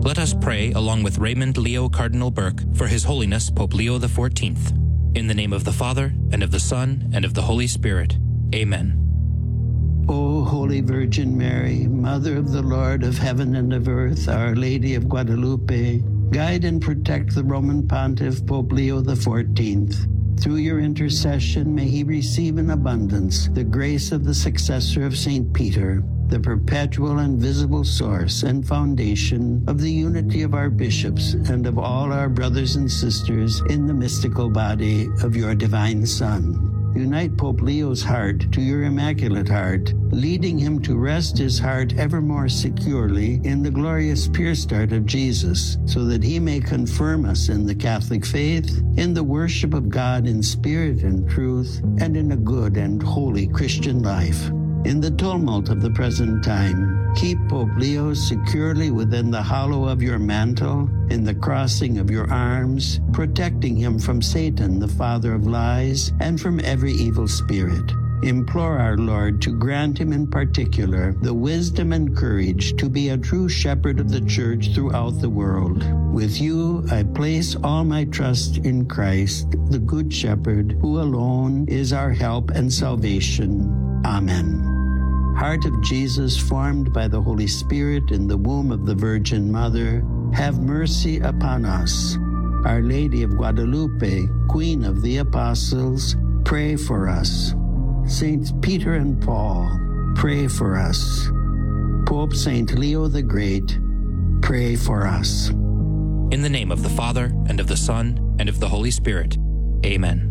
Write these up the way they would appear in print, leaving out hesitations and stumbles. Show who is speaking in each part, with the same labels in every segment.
Speaker 1: Let us pray along with Raymond Leo Cardinal Burke for His Holiness Pope Leo XIV. In the name of the Father, and of the Son, and of the Holy Spirit. Amen.
Speaker 2: O Holy Virgin Mary, Mother of the Lord of heaven and of earth, Our Lady of Guadalupe, guide and protect the Roman Pontiff Pope Leo XIV. Through your intercession, may he receive in abundance the grace of the successor of St. Peter, the perpetual and visible source and foundation of the unity of our bishops and of all our brothers and sisters in the mystical body of your divine Son. Unite Pope Leo's heart to your Immaculate Heart, leading him to rest his heart ever more securely in the glorious pierced heart of Jesus, so that he may confirm us in the Catholic faith, in the worship of God in spirit and truth, and in a good and holy Christian life. In the tumult of the present time, keep Pope Leo securely within the hollow of your mantle, in the crossing of your arms, protecting him from Satan, the father of lies, and from every evil spirit. Implore our Lord to grant him in particular the wisdom and courage to be a true shepherd of the Church throughout the world. With you, I place all my trust in Christ, the Good Shepherd, who alone is our help and salvation. Amen. Heart of Jesus, formed by the Holy Spirit in the womb of the Virgin Mother, have mercy upon us. Our Lady of Guadalupe, Queen of the Apostles, pray for us. Saints Peter and Paul, pray for us. Pope Saint Leo the Great, pray for us.
Speaker 1: In the name of the Father, and of the Son, and of the Holy Spirit. Amen.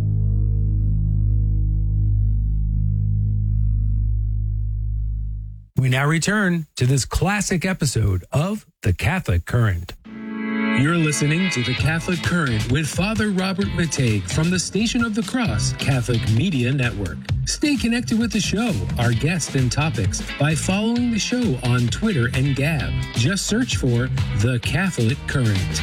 Speaker 3: We now return to this classic episode of The Catholic Current. You're listening to The Catholic Current with Father Robert Matej from the Station of the Cross Catholic Media Network. Stay connected with the show, our guests and topics by following the show on Twitter and Gab. Just search for The Catholic Current.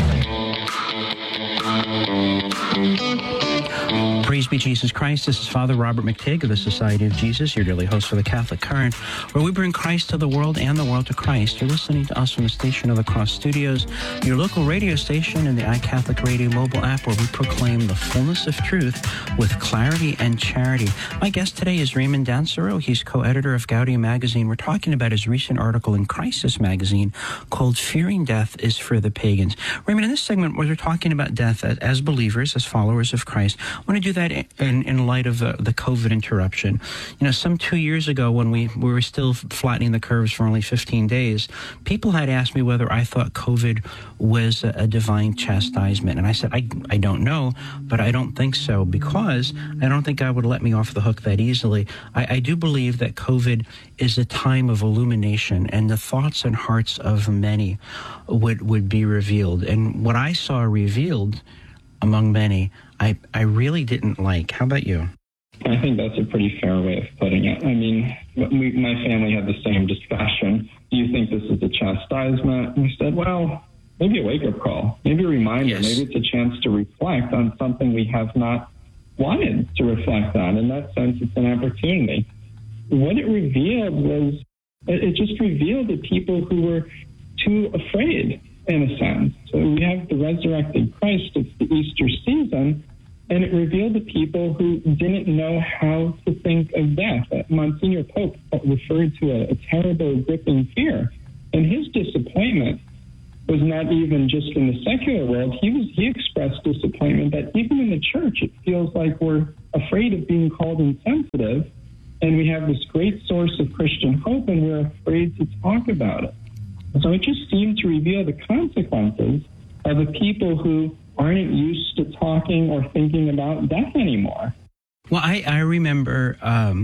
Speaker 4: Praise be Jesus Christ. This is Father Robert Matej of the Society of Jesus, your daily host for the Catholic Current, where we bring Christ to the world and the world to Christ. You're listening to us from the Station of the Cross Studios, your local radio station, and the iCatholic Radio mobile app, where we proclaim the fullness of truth with clarity and charity. My guest today is Raymond Dancero. He's co-editor of Gaudium magazine. We're talking about his recent article in Crisis magazine called Fearing Death is for the Pagans. Raymond, in this segment, we're talking about death as believers, as followers of Christ. I want to do that in light of the COVID interruption. You know, some 2 years ago, when we were still flattening the curves for only 15 days, people had asked me whether I thought COVID was a divine chastisement. And I said, I don't know, but I don't think so, because I don't think God would let me off the hook that easily. I do believe that COVID is a time of illumination, and the thoughts and hearts of many would be revealed. And what I saw revealed among many, I really didn't like. How about you?
Speaker 5: I think that's a pretty fair way of putting it. I mean, my family had the same discussion. Do you think this is a chastisement? And we said, well, maybe a wake-up call, maybe a reminder,
Speaker 4: Yes.
Speaker 5: Maybe it's a chance to reflect on something we have not wanted to reflect on. In that sense, it's an opportunity. What it revealed was, it just revealed the people who were too afraid, in a sense. So we have the resurrected Christ, it's the Easter season, and it revealed the people who didn't know how to think of death. Monsignor Pope referred to a terrible, gripping fear. And his disappointment was not even just in the secular world. He expressed disappointment that even in the church, it feels like we're afraid of being called insensitive, and we have this great source of Christian hope, and we're afraid to talk about it. So it just seemed to reveal the consequences of the people who aren't used to talking or thinking about death anymore.
Speaker 4: Well, I remember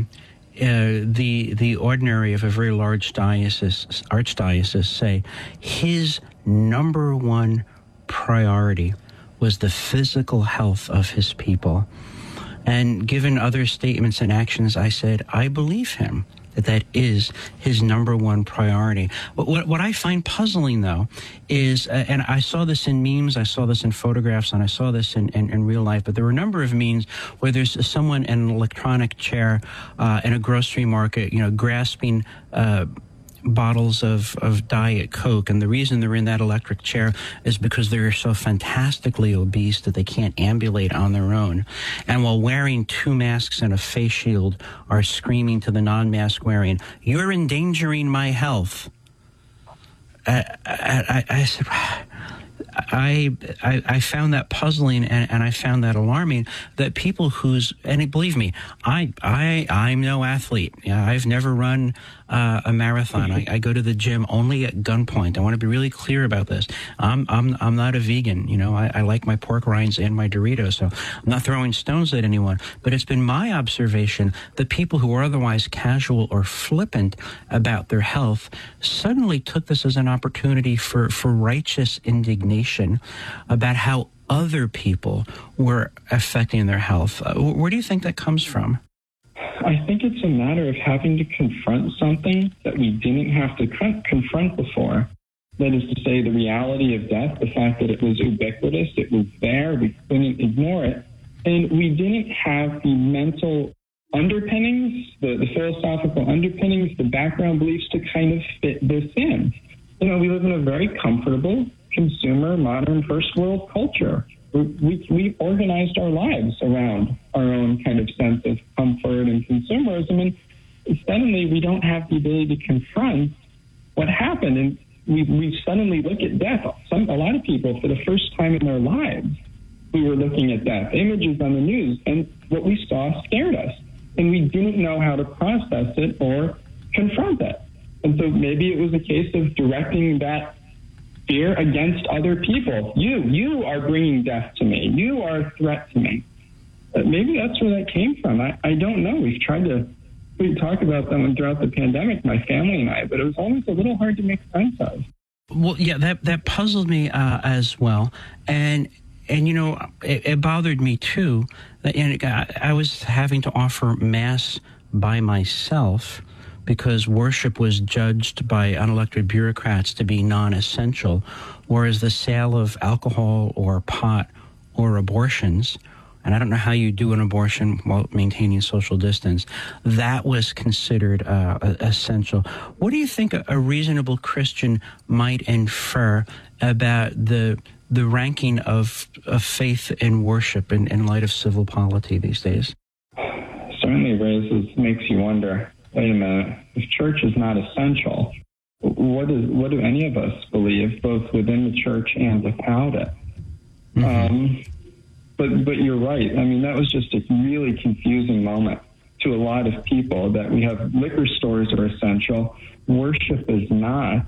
Speaker 4: the ordinary of a very large archdiocese say his number one priority was the physical health of his people. And given other statements and actions, I said, I believe him, that is his number one priority. What I find puzzling, though, is, and I saw this in memes, I saw this in photographs, and I saw this in real life, but there were a number of memes where there's someone in an electronic chair in a grocery market, grasping bottles of Diet Coke, and the reason they're in that electric chair is because they're so fantastically obese that they can't ambulate on their own. And while wearing 2 masks and a face shield, are screaming to the non-mask wearing, "You're endangering my health." I said, I found that puzzling, and I found that alarming, that people and believe me, I'm no athlete. I've never run a marathon. I go to the gym only at gunpoint. I want to be really clear about this. I'm not a vegan. I like my pork rinds and my Doritos, so I'm not throwing stones at anyone. But it's been my observation that people who are otherwise casual or flippant about their health suddenly took this as an opportunity for righteous indignation about how other people were affecting their health. Where do you think that comes from?
Speaker 5: I think it's a matter of having to confront something that we didn't have to confront before. That is to say, the reality of death, the fact that it was ubiquitous, it was there, we couldn't ignore it, and we didn't have the mental underpinnings, the philosophical underpinnings, the background beliefs to kind of fit this in. We live in a very comfortable, consumer, modern, first world culture. We organized our lives around our own kind of sense of comfort and consumerism, and suddenly we don't have the ability to confront what happened, and we suddenly look at death. A lot of people, for the first time in their lives, we were looking at death, images on the news, and what we saw scared us, and we didn't know how to process it or confront it. And so maybe it was a case of directing that fear against other people. You are bringing death to me. You are a threat to me. Maybe that's where that came from. I don't know. We talk about them throughout the pandemic, my family and I, but it was always a little hard to make sense of.
Speaker 4: Well, yeah, that puzzled me as well. And it bothered me too. And I was having to offer Mass by myself because worship was judged by unelected bureaucrats to be non-essential, whereas the sale of alcohol or pot or abortions, and I don't know how you do an abortion while maintaining social distance, that was considered essential. What do you think a reasonable Christian might infer about the ranking of faith and worship in light of civil polity these days?
Speaker 5: Certainly makes you wonder, wait a minute, if church is not essential, what do any of us believe, both within the church and without it? Mm-hmm. But you're right. I mean, that was just a really confusing moment to a lot of people, that we have liquor stores are essential, worship is not.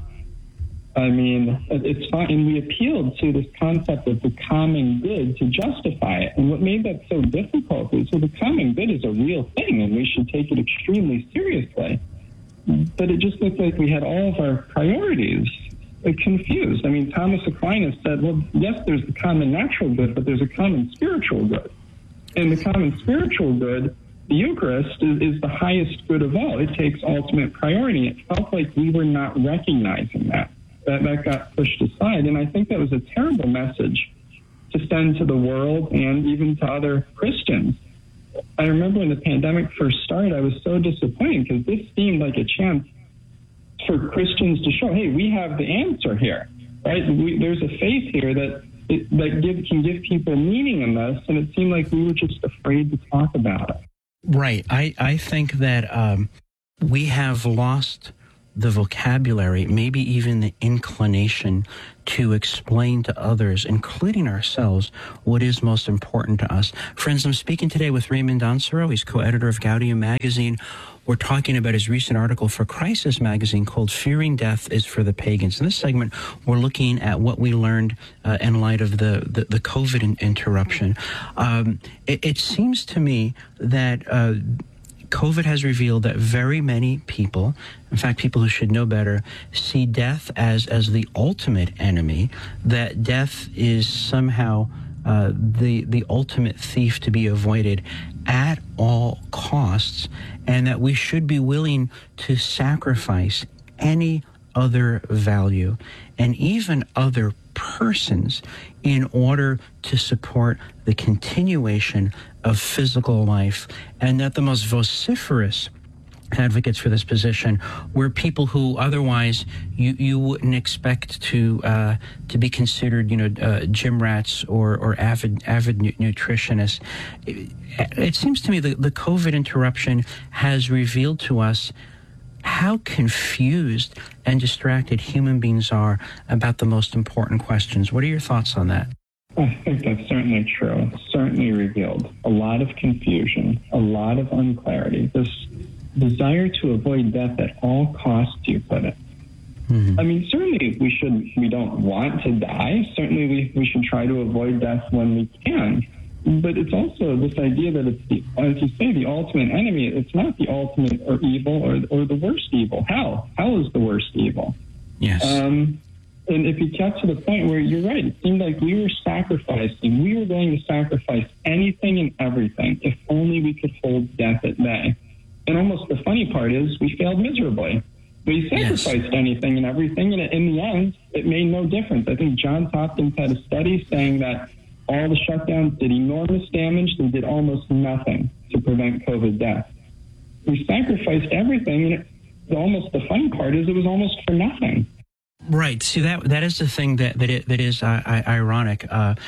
Speaker 5: I mean, it's fine. And we appealed to this concept of the common good to justify it. And what made that so difficult is, the common good is a real thing, and we should take it extremely seriously. But it just looked like we had all of our priorities confused. I mean, Thomas Aquinas said, well, yes, there's the common natural good, but there's a common spiritual good. And the common spiritual good, the Eucharist, is the highest good of all. It takes ultimate priority. It felt like we were not recognizing that got pushed aside. And I think that was a terrible message to send to the world and even to other Christians. I remember when the pandemic first started, I was so disappointed because this seemed like a chance for Christians to show, hey, we have the answer here, right? There's a faith here that can give people meaning in this, and it seemed like we were just afraid to talk about it.
Speaker 4: Right. I think that we have lost the vocabulary, maybe even the inclination to explain to others, including ourselves, what is most important to us. Friends, I'm speaking today with Raymond Dansero. He's co-editor of Gaudium magazine. We're talking about his recent article for Crisis magazine called Fearing Death is for the Pagans. In this segment, we're looking at what we learned in light of the COVID interruption. It seems to me that COVID has revealed that very many people, in fact, people who should know better, see death as the ultimate enemy, that death is somehow the ultimate thief to be avoided at all costs, and that we should be willing to sacrifice any other value and even other persons in order to support the continuation of physical life, and that the most vociferous advocates for this position, were people who otherwise you wouldn't expect to be considered, gym rats or avid nutritionists. It seems to me the COVID interruption has revealed to us how confused and distracted human beings are about the most important questions. What are your thoughts on that?
Speaker 5: I think that's certainly true. It's certainly revealed a lot of confusion, a lot of unclarity. This desire to avoid death at all costs, you put it. Mm-hmm. I mean, certainly we don't want to die. Certainly we should try to avoid death when we can. But it's also this idea that it's, as you say, the ultimate enemy. It's not the ultimate or evil or the worst evil. Hell is the worst evil.
Speaker 4: Yes.
Speaker 5: And if you get to the point where you're right, it seemed like we were sacrificing. We were going to sacrifice anything and everything if only we could hold death at bay. And almost the funny part is we failed miserably. We sacrificed anything and everything, and in the end, it made no difference. I think Johns Hopkins had a study saying that all the shutdowns did enormous damage. They did almost nothing to prevent COVID death. We sacrificed everything, and almost the funny part is it was almost for nothing.
Speaker 4: Right. See, that is the thing that is ironic.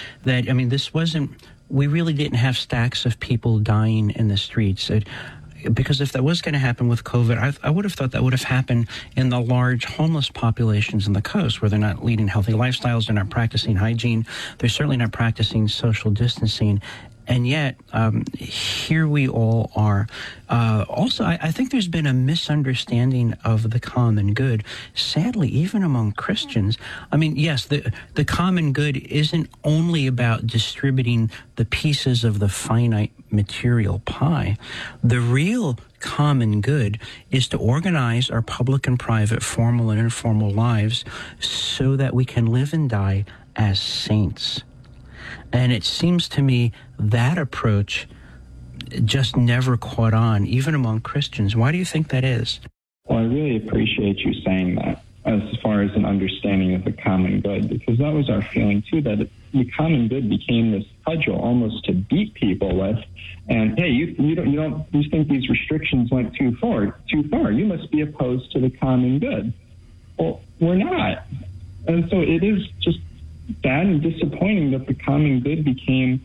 Speaker 4: This wasn't. We really didn't have stacks of people dying in the streets. Because if that was going to happen with COVID, I would have thought that would have happened in the large homeless populations in the coast, where they're not leading healthy lifestyles, they're not practicing hygiene, they're certainly not practicing social distancing. And yet, here we all are. Also, I think there's been a misunderstanding of the common good. Sadly, even among Christians. I mean, yes, the common good isn't only about distributing the pieces of the finite material pie. The real common good is to organize our public and private, formal and informal lives so that we can live and die as saints. And it seems to me that approach just never caught on, even among Christians. Why do you think that is?
Speaker 5: Well, I really appreciate you saying that as far as an understanding of the common good, because that was our feeling, too, that the common good became this cudgel almost to beat people with. And, hey, you think these restrictions went too far. You must be opposed to the common good. Well, we're not. And so it is just bad and disappointing that the common good became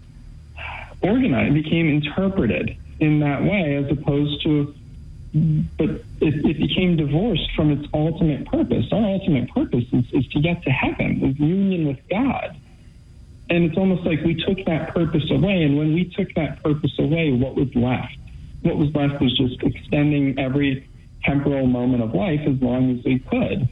Speaker 5: organized, became interpreted in that way, as opposed to, but it became divorced from its ultimate purpose. Our ultimate purpose is to get to heaven, is union with God. And it's almost like we took that purpose away, and when we took that purpose away, what was left? What was left was just extending every temporal moment of life as long as we could.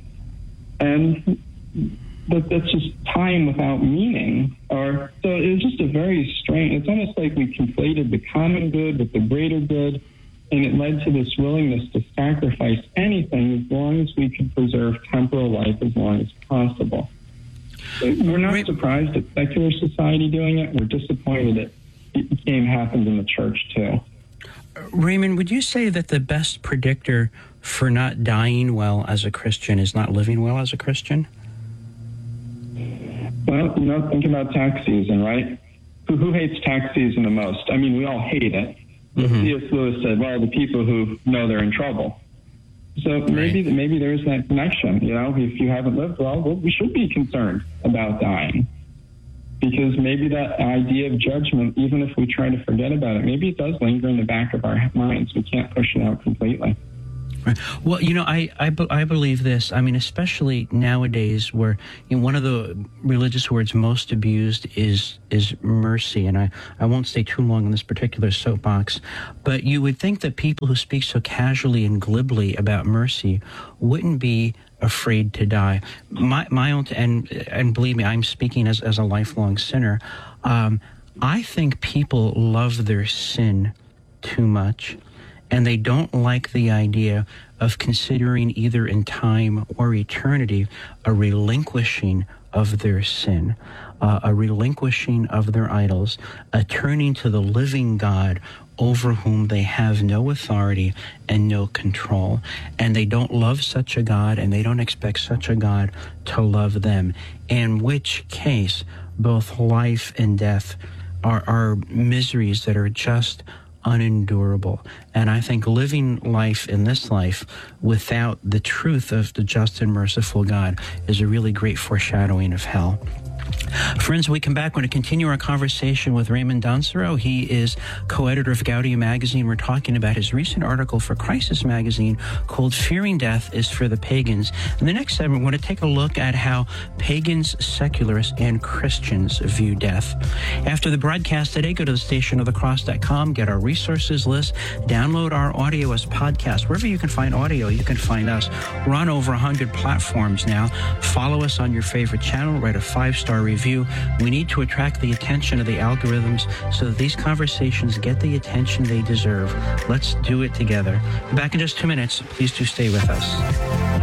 Speaker 5: And but that's just time without meaning. So it was just a very strange, it's almost like we conflated the common good with the greater good, and it led to this willingness to sacrifice anything as long as we could preserve temporal life as long as possible. We're not surprised at secular society doing it. We're disappointed that it happened in the church too.
Speaker 4: Raymond, would you say that the best predictor for not dying well as a Christian is not living well as a Christian?
Speaker 5: Well, think about tax season, right? Who hates tax season the most? I mean, we all hate it. Mm-hmm. C.S. Lewis said, well, the people who know they're in trouble. So maybe there's that connection, if you haven't lived well, we should be concerned about dying. Because maybe that idea of judgment, even if we try to forget about it, maybe it does linger in the back of our minds. We can't push it out completely.
Speaker 4: Right. Well, I believe this. I mean, especially nowadays, where one of the religious words most abused is mercy, and I won't stay too long on this particular soapbox, but you would think that people who speak so casually and glibly about mercy wouldn't be afraid to die. My own, and believe me, I'm speaking as a lifelong sinner. I think people love their sin too much. And they don't like the idea of considering either in time or eternity a relinquishing of their sin, a relinquishing of their idols, a turning to the living God over whom they have no authority and no control. And they don't love such a God, and they don't expect such a God to love them, in which case both life and death are miseries that are just unendurable. And I think living life in this life without the truth of the just and merciful God is a really great foreshadowing of hell. Friends, when we come back, we're going to continue our conversation with Raymond Dancero. He is co-editor of Gaudium magazine. We're talking about his recent article for Crisis magazine called Fearing Death is for the Pagans. In the next segment, we're going to take a look at how pagans, secularists, and Christians view death. After the broadcast today, go to thestationofthecross.com, get our resources list, download our audio as podcast. Wherever you can find audio, you can find us. We're on over 100 platforms now. Follow us on your favorite channel, write a 5-star review. We need to attract the attention of the algorithms so that these conversations get the attention they deserve. Let's do it together. Back in just 2 minutes. Please do stay with us.